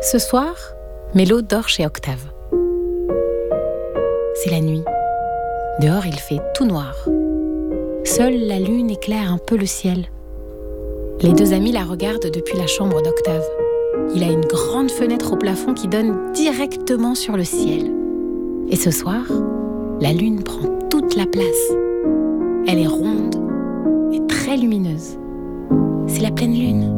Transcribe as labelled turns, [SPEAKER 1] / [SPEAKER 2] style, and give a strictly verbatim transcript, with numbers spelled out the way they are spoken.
[SPEAKER 1] Ce soir, Mélo dort chez Octave. C'est la nuit. Dehors, il fait tout noir. Seule la lune éclaire un peu le ciel. Les deux amis la regardent depuis la chambre d'Octave. Il a une grande fenêtre au plafond qui donne directement sur le ciel. Et ce soir, la lune prend toute la place. Elle est ronde et très lumineuse. C'est la pleine lune.